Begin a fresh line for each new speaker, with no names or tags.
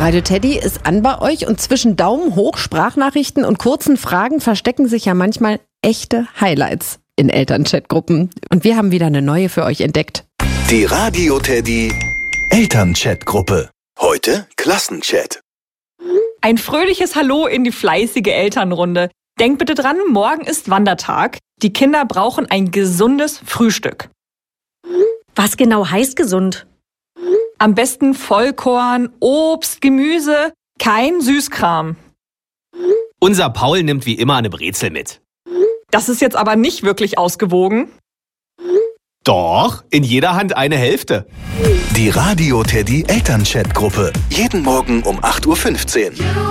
Radio Teddy ist an bei euch und zwischen Daumen hoch, Sprachnachrichten und kurzen Fragen verstecken sich ja manchmal echte Highlights in Elternchatgruppen. Und wir haben wieder eine neue für euch entdeckt.
Die Radio Teddy Elternchatgruppe. Heute Klassenchat.
Ein fröhliches Hallo in die fleißige Elternrunde. Denkt bitte dran, morgen ist Wandertag. Die Kinder brauchen ein gesundes Frühstück.
Was genau heißt gesund?
Am besten Vollkorn, Obst, Gemüse, kein Süßkram.
Unser Paul nimmt wie immer eine Brezel mit.
Das ist jetzt aber nicht wirklich ausgewogen.
Doch, in jeder Hand eine Hälfte.
Die Radio Teddy Elternchatgruppe. Jeden Morgen um 8:15 Uhr.